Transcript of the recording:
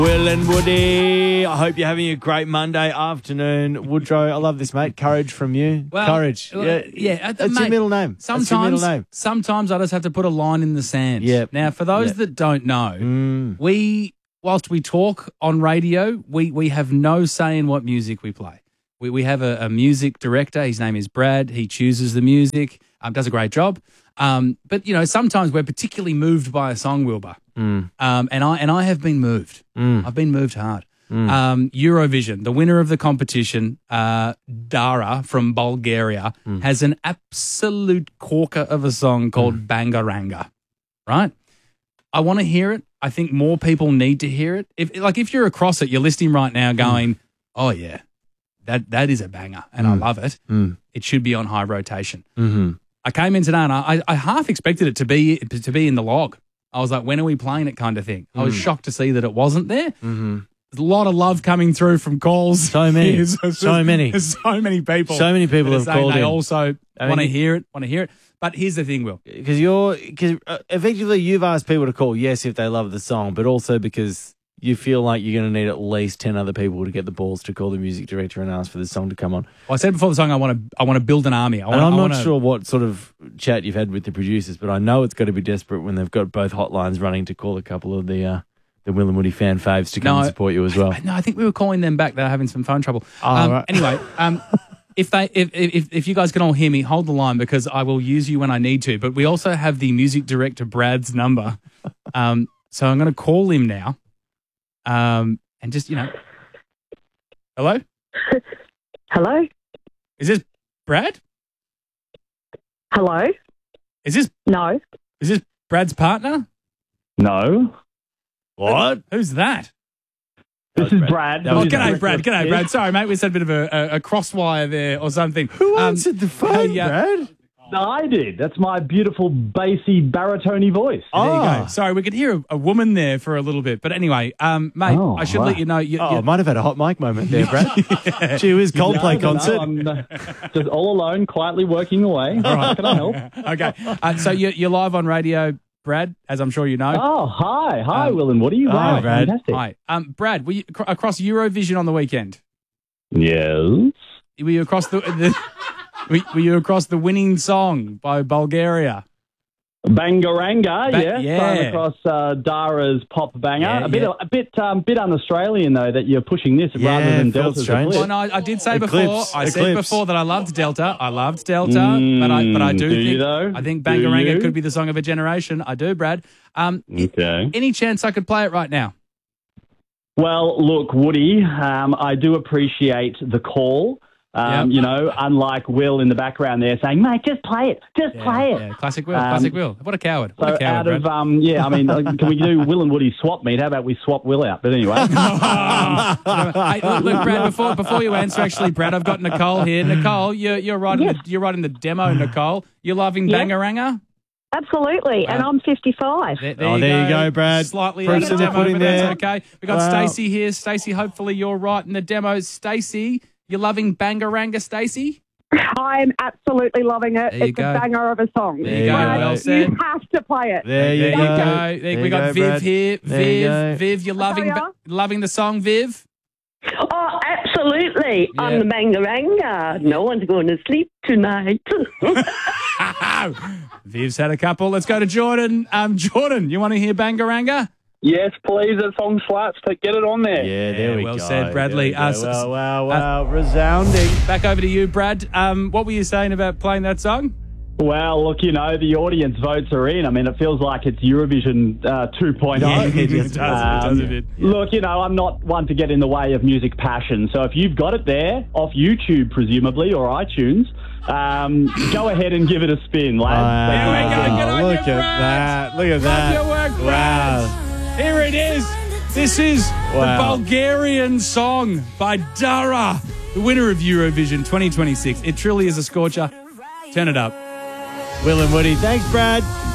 Will and Woody, I hope you're having a great Monday afternoon. Woodrow, I love this, mate. Courage from you. Well, Courage. Yeah. That's your middle name. Sometimes I just have to put a line in the sand. Yep. Now, for those that don't know, whilst we talk on radio, we have no say in what music we play. We have a music director. His name is Brad. He chooses the music, does a great job. But, you know, sometimes we're particularly moved by a song, Wilbur. And I have been moved. I've been moved hard. Eurovision, the winner of the competition, Dara from Bulgaria, has an absolute corker of a song called Bangaranga, right? I want to hear it. I think more people need to hear it. If you're across it, you're listening right now going, oh, yeah, that is a banger and I love it. It should be on high rotation. I came in today and I half expected it to be in the log. I was like, when are we playing it kind of thing. I was shocked to see that it wasn't there. There's a lot of love coming through from calls. So many. There's so many people. So many people have called in. They also want to hear it. But here's the thing, Will. Because effectively you've asked people to call, yes, if they love the song, but also because you feel like you're going to need at least 10 other people to get the balls to call the music director and ask for the song to come on. Well, I said before the song, I want to build an army. I'm not sure what sort of chat you've had with the producers, but I know it's got to be desperate when they've got both hotlines running to call a couple of the Will and Woody fan faves to come and support you as well. No, I think we were calling them back. They were having some phone trouble. Right. Anyway, if you guys can all hear me, hold the line because I will use you when I need to. But we also have the music director Brad's number, so I'm going to call him now. And just, hello? Hello? Is this Brad? Hello? Is this Brad's partner? No. What? Who's that? This is Brad. Oh, g'day, Brad. Sorry, mate. We said a bit of a crosswire there or something. Who answered the phone, Brad? I did. That's my beautiful, bassy, baritone voice. There you go. Sorry, we could hear a woman there for a little bit. But anyway, mate, I should let you know. I might have had a hot mic moment there, Brad. Gee whiz, Coldplay concert. I'm just all alone, quietly working away. All right, can I help? Okay. So you're live on radio, Brad, as I'm sure you know. Oh, hi. Hi, Will and Woody. Wow, Brad. Fantastic. Hi. Brad, were you across Eurovision on the weekend? Yes. Were you across Were you across the winning song by Bulgaria? Bangaranga, yes. Yeah. I'm across Dara's pop banger. A bit un-Australian though that you're pushing this rather than Delta's strange. Well, no, I did say Eclipse. I said before that I loved Delta. but I I think Bangaranga could be the song of a generation. I do, Brad. Okay. Any chance I could play it right now? Well, look, Woody, I do appreciate the call. Unlike Will in the background there saying, mate, just play it. Play it. Yeah, classic Will. What a coward. What a coward, Brad. Can we do Will and Woody swap meet? How about we swap Will out? But anyway. Hey, look, Brad, before you answer, actually, Brad, I've got Nicole here. Nicole, you're writing the demo, Nicole. You're loving Bangaranga? Absolutely, and I'm 55. There you go, Brad. Slightly Proof out of the in the demo, pudding but there. that's okay. We've got Stacey here. Stacey, hopefully you're right in the demo. Stacey, you're loving Bangaranga, Stacey? I'm absolutely loving it. It's a banger of a song. There you go. Well said. You have to play it. There you go. We got Viv Brad. here. Viv, you're Hiya. loving the song, Viv? Oh, absolutely. On the Bangaranga. No one's going to sleep tonight. Viv's had a couple. Let's go to Jordan. Jordan, you want to hear Bangaranga? Yes, please. That song slaps. Get it on there. Yeah, there we go. Well said, Bradley. Wow. Resounding. Back over to you, Brad. What were you saying about playing that song? Well, look, the audience votes are in. I mean, it feels like it's Eurovision 2.0. Yeah, it does a bit. Look, I'm not one to get in the way of music passion. So if you've got it there, off YouTube presumably, or iTunes, go ahead and give it a spin, lads. There we go. Get on Look your at that. Look at Love that. your work, Brad. Wow. Here it is. This is the Bulgarian song by Dara, the winner of Eurovision 2026. It truly is a scorcher. Turn it up. Will and Woody. Thanks, Brad.